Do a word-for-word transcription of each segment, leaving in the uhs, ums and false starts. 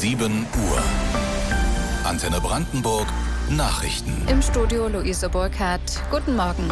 sieben Uhr. Antenne Brandenburg Nachrichten. Im Studio Luise Burkhardt. Guten Morgen.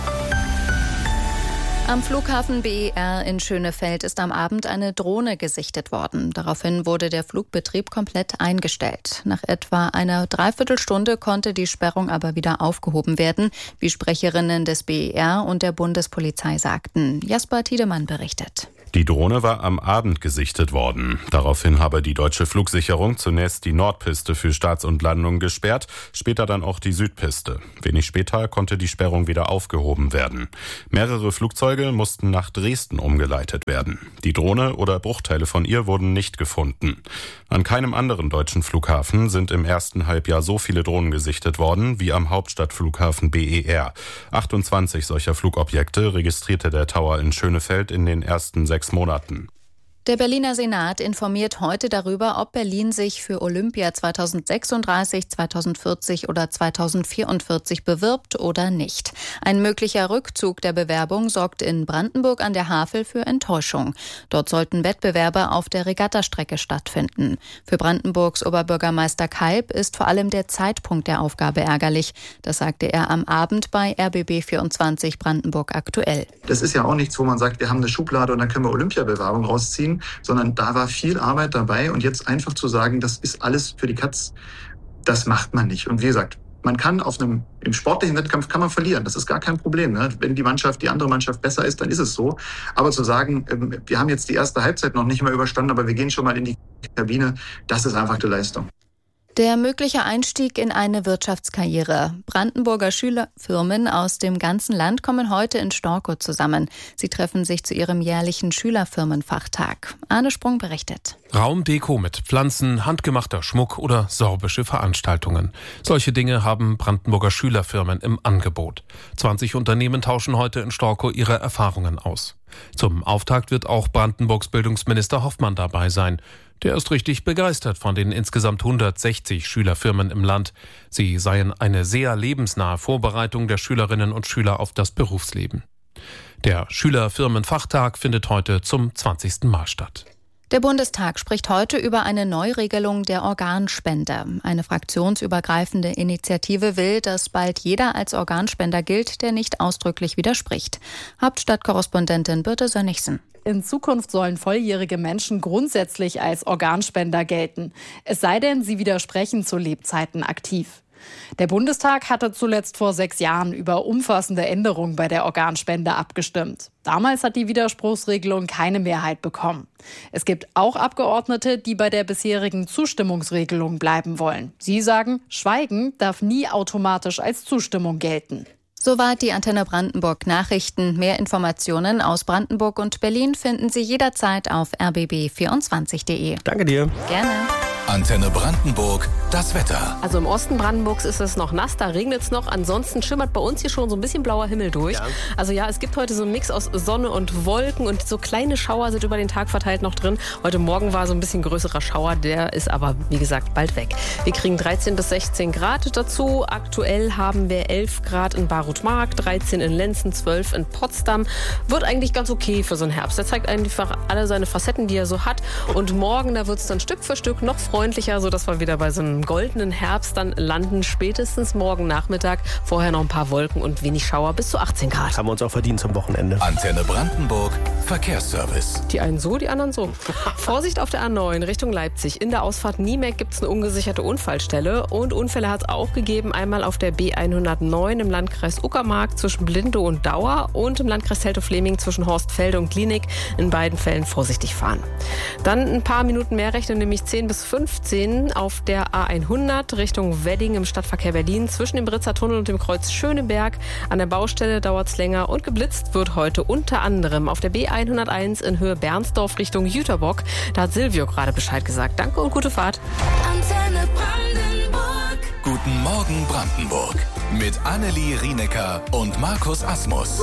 Am Flughafen B E R in Schönefeld ist am Abend eine Drohne gesichtet worden. Daraufhin wurde der Flugbetrieb komplett eingestellt. Nach etwa einer Dreiviertelstunde konnte die Sperrung aber wieder aufgehoben werden, wie Sprecherinnen des B E R und der Bundespolizei sagten. Jasper Tiedemann berichtet. Die Drohne war am Abend gesichtet worden. Daraufhin habe die deutsche Flugsicherung zunächst die Nordpiste für Starts und Landungen gesperrt, später dann auch die Südpiste. Wenig später konnte die Sperrung wieder aufgehoben werden. Mehrere Flugzeuge mussten nach Dresden umgeleitet werden. Die Drohne oder Bruchteile von ihr wurden nicht gefunden. An keinem anderen deutschen Flughafen sind im ersten Halbjahr so viele Drohnen gesichtet worden wie am Hauptstadtflughafen B E R. achtundzwanzig solcher Flugobjekte registrierte der Tower in Schönefeld in den ersten sechs Monaten. Der Berliner Senat informiert heute darüber, ob Berlin sich für Olympia zweitausendsechsunddreißig, zweitausendvierzig oder zweitausendvierundvierzig bewirbt oder nicht. Ein möglicher Rückzug der Bewerbung sorgt in Brandenburg an der Havel für Enttäuschung. Dort sollten Wettbewerbe auf der Regattastrecke stattfinden. Für Brandenburgs Oberbürgermeister Kalb ist vor allem der Zeitpunkt der Aufgabe ärgerlich. Das sagte er am Abend bei R B B vierundzwanzig Brandenburg aktuell. Das ist ja auch nichts, wo man sagt, wir haben eine Schublade und dann können wir Olympiabewerbung rausziehen, sondern da war viel Arbeit dabei und jetzt einfach zu sagen, das ist alles für die Katz, das macht man nicht. Und wie gesagt, man kann auf einem, im sportlichen Wettkampf kann man verlieren, das ist gar kein Problem. Ne? Wenn die Mannschaft, die andere Mannschaft besser ist, dann ist es so. Aber zu sagen, wir haben jetzt die erste Halbzeit noch nicht mal überstanden, aber wir gehen schon mal in die Kabine, das ist einfach eine Leistung. Der mögliche Einstieg in eine Wirtschaftskarriere. Brandenburger Schülerfirmen aus dem ganzen Land kommen heute in Storkow zusammen. Sie treffen sich zu ihrem jährlichen Schülerfirmenfachtag. Arne Sprung berichtet. Raumdeko mit Pflanzen, handgemachter Schmuck oder sorbische Veranstaltungen. Solche Dinge haben Brandenburger Schülerfirmen im Angebot. zwanzig Unternehmen tauschen heute in Storkow ihre Erfahrungen aus. Zum Auftakt wird auch Brandenburgs Bildungsminister Hoffmann dabei sein. Der ist richtig begeistert von den insgesamt hundertsechzig Schülerfirmen im Land. Sie seien eine sehr lebensnahe Vorbereitung der Schülerinnen und Schüler auf das Berufsleben. Der Schülerfirmenfachtag findet heute zum zwanzigsten Mal statt. Der Bundestag spricht heute über eine Neuregelung der Organspende. Eine fraktionsübergreifende Initiative will, dass bald jeder als Organspender gilt, der nicht ausdrücklich widerspricht. Hauptstadtkorrespondentin Birte Sönnigsen. In Zukunft sollen volljährige Menschen grundsätzlich als Organspender gelten. Es sei denn, sie widersprechen zu Lebzeiten aktiv. Der Bundestag hatte zuletzt vor sechs Jahren über umfassende Änderungen bei der Organspende abgestimmt. Damals hat die Widerspruchsregelung keine Mehrheit bekommen. Es gibt auch Abgeordnete, die bei der bisherigen Zustimmungsregelung bleiben wollen. Sie sagen, Schweigen darf nie automatisch als Zustimmung gelten. Soweit die Antenne Brandenburg Nachrichten. Mehr Informationen aus Brandenburg und Berlin finden Sie jederzeit auf r b b vierundzwanzig punkt de. Danke dir. Gerne. Antenne Brandenburg, das Wetter. Also im Osten Brandenburgs ist es noch nass, da regnet es noch. Ansonsten schimmert bei uns hier schon so ein bisschen blauer Himmel durch. Ja. Also ja, es gibt heute so einen Mix aus Sonne und Wolken und so kleine Schauer sind über den Tag verteilt noch drin. Heute Morgen war so ein bisschen größerer Schauer, der ist aber, wie gesagt, bald weg. Wir kriegen dreizehn bis sechzehn Grad dazu. Aktuell haben wir elf Grad in Barutmark, dreizehn in Lenzen, zwölf in Potsdam. Wird eigentlich ganz okay für so einen Herbst. Der zeigt einfach alle seine Facetten, die er so hat. Und morgen, da wird es dann Stück für Stück noch freundlicher, sodass wir wieder bei so einem goldenen Herbst dann landen. Spätestens morgen Nachmittag. Vorher noch ein paar Wolken und wenig Schauer bis zu achtzehn Grad. Haben wir uns auch verdient zum Wochenende. Antenne Brandenburg, Verkehrsservice. Die einen so, die anderen so. Vorsicht auf der A neun Richtung Leipzig. In der Ausfahrt Niemeck gibt es eine ungesicherte Unfallstelle. Und Unfälle hat es auch gegeben. Einmal auf der B hundertneun im Landkreis Uckermark zwischen Blindow und Dauer und im Landkreis Teltow-Fleming zwischen Horstfelde und Glienig. In beiden Fällen vorsichtig fahren. Dann ein paar Minuten mehr rechnen, nämlich zehn bis fünfzehn auf der A hundert Richtung Wedding im Stadtverkehr Berlin zwischen dem Britzer Tunnel und dem Kreuz Schöneberg. An der Baustelle dauert es länger und geblitzt wird heute unter anderem auf der B hunderteins in Höhe Bernsdorf Richtung Jüterbock. Da hat Silvio gerade Bescheid gesagt. Danke und gute Fahrt. Antenne Brandenburg. Guten Morgen Brandenburg. Mit Annelie Rienecker und Markus Asmus.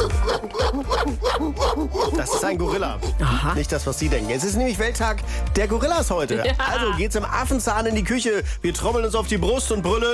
Das ist ein Gorilla. Aha. Nicht das, was Sie denken. Es ist nämlich Welttag der Gorillas heute. Ja. Also geht's im Affenzahn in die Küche. Wir trommeln uns auf die Brust und brüllen.